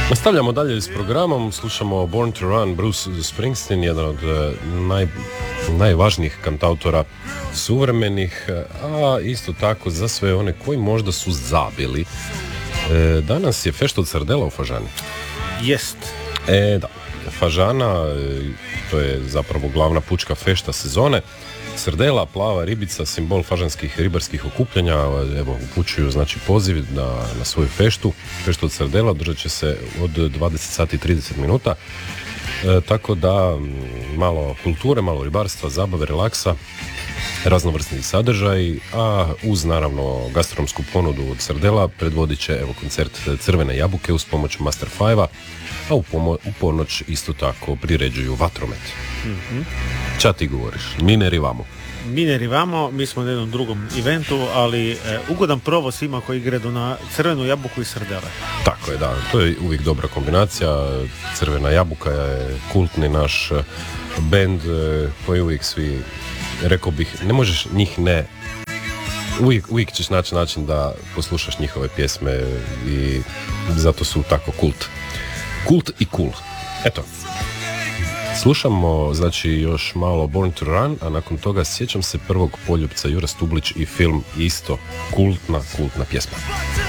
Nastavljamo dalje s programom, slušamo Born to Run, Bruce Springsteen, jedan od najvažnijih kantautora suvremenih, a isto tako za sve one koji možda su zabili. Danas je fešta od sardela u Fažani. Jest. Da, Fažana, to je zapravo glavna pučka fešta sezone. Srdela, plava ribica, simbol fažanskih ribarskih okupljanja, evo, upućuju znači poziv na svoju feštu. Fešta od srdela održat će se od 20 sati i 30 minuta. Tako da malo kulture, malo ribarstva, zabave, relaksa, raznovrsnih sadržaj, a uz naravno gastronomsku ponudu od srdela predvodit će evo koncert Crvene jabuke uz pomoć Master Five-a, a u ponoć isto tako priređuju vatromet. Ča ti govoriš? Mi ne rivamo, mi smo na jednom drugom eventu, ali ugodan provod svima koji gredu na Crvenu jabuku i srdele. Tako je, da, to je uvijek dobra kombinacija. Crvena jabuka je kultni naš bend koji uvijek svi, rekao bih, ne možeš njih ne, uvijek ćeš naći način da poslušaš njihove pjesme i zato su tako kult i cool. Eto, slušamo znači još malo Born to Run, a nakon toga sjećam se prvog poljupca Jura Stublić i film isto kultna pjesma.